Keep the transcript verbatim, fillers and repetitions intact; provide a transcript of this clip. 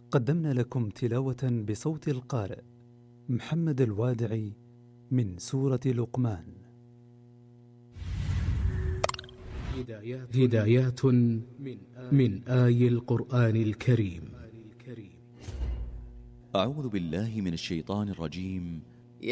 قدمنا لكم تلاوة بصوت القارئ محمد الوادعي من سورة لقمان. هدايات من آي القرآن الكريم. أعوذ بالله من الشيطان الرجيم.